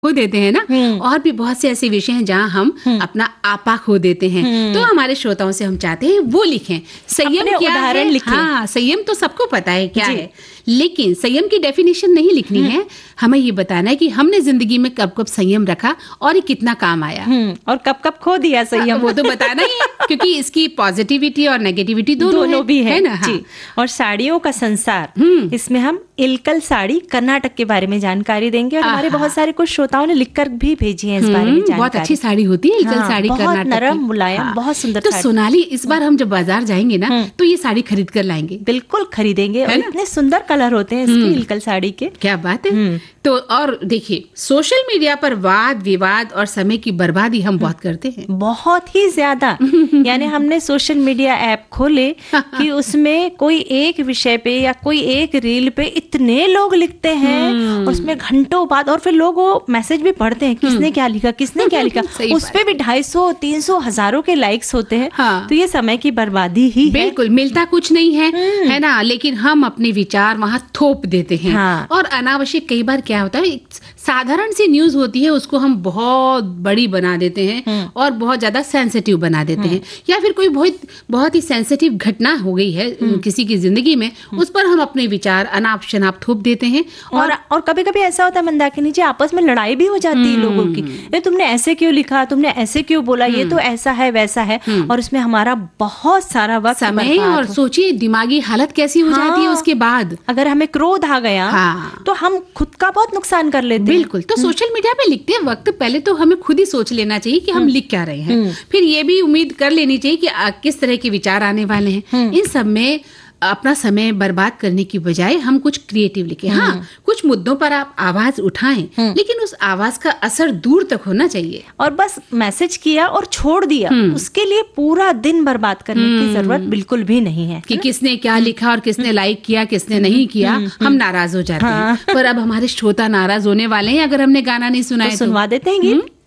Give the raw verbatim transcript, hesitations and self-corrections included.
खो देते हैं ना, और भी बहुत से ऐसे विषय हैं जहाँ हम अपना आपा खो देते हैं। तो हमारे श्रोताओं से हम चाहते हैं वो लिखें संयम क्या है। लिखें। हाँ, संयम तो सबको पता है क्या है, लेकिन संयम की डेफिनेशन नहीं लिखनी है, हमें ये बताना है कि हमने जिंदगी में कब कब संयम रखा और ये कितना काम आया, और कब कब खो दिया संयम, वो तो बताना ही है, क्योंकि इसकी पॉजिटिविटी और नेगेटिविटी दोनों, दोनों भी है, है ना। हाँ। और साड़ियों का संसार, इसमें हम इलकल साड़ी कर्नाटक के बारे में जानकारी देंगे, और हमारे बहुत सारे कुछ श्रोताओं ने लिखकर भी भेजी है इस बारे में जानकारी। बहुत अच्छी साड़ी होती है इलकल साड़ी, बहुत नरम मुलायम, बहुत सुंदर। तो सोनाली, इस बार हम जब बाजार जाएंगे ना तो ये साड़ी खरीद कर लाएंगे। बिल्कुल खरीदेंगे, और इतने सुंदर कलर होते हैं इसके इलकल साड़ी के, क्या बात है। तो और देखिए, सोशल मीडिया पर वाद विवाद और समय की बर्बादी हम बहुत करते हैं, बहुत ही ज्यादा। यानी हमने सोशल मीडिया ऐप खोले कि उसमें कोई एक विषय पे या कोई एक रील पे इतने लोग लिखते हैं, और उसमें घंटों बाद, और फिर लोग वो मैसेज भी पढ़ते हैं, किसने क्या लिखा किसने क्या लिखा उस पे भी ढाई सौ तीन सौ हजारों के लाइक्स होते हैं। हाँ। तो ये समय की बर्बादी ही है। बिल्कुल, मिलता कुछ नहीं है, है ना, लेकिन हम अपने विचार वहाँ थोप देते हैं। हाँ। और अनावश्यक कई बार क्या होता है, साधारण सी न्यूज होती है उसको हम बहुत बड़ी बना देते हैं और बहुत ज्यादा सेंसिटिव बना देते हैं, या फिर कोई बहुत बहुत ही सेंसिटिव घटना हो गई है किसी की जिंदगी में, उस पर हम अपने विचार अनाप शनाप थोप देते हैं। और और कभी कभी ऐसा होता है मंदाकिनी जी, आपस में लड़ाई भी हो जाती है लोगों की, ये तुमने ऐसे क्यों लिखा, तुमने ऐसे क्यों बोला, ये तो ऐसा है वैसा है, और उसमें हमारा बहुत सारा वक्त समय, और सोचिए दिमागी हालत कैसी हो हाँ, जाती है उसके बाद। अगर हमें क्रोध आ गया हाँ, तो हम खुद का बहुत नुकसान कर लेते हैं। बिल्कुल। तो सोशल मीडिया पे लिखते वक्त पहले तो हमें खुद ही सोच लेना चाहिए कि हम लिख क्या रहे हैं, फिर ये भी उम्मीद कर लेनी चाहिए कि किस तरह के विचार आने वाले हैं। इन सब में अपना समय बर्बाद करने की बजाय हम कुछ क्रिएटिव लिखें। हाँ, कुछ मुद्दों पर आप आवाज उठाएं, लेकिन उस आवाज का असर दूर तक होना चाहिए। और बस मैसेज किया और छोड़ दिया, उसके लिए पूरा दिन बर्बाद करने की जरूरत बिल्कुल भी नहीं है कि किसने क्या लिखा और किसने लाइक किया किसने नहीं किया, हम नाराज हो जाते हैं। पर अब हमारे श्रोता नाराज होने वाले हैं अगर हमने गाना नहीं सुनाया, सुनवा देते हैं।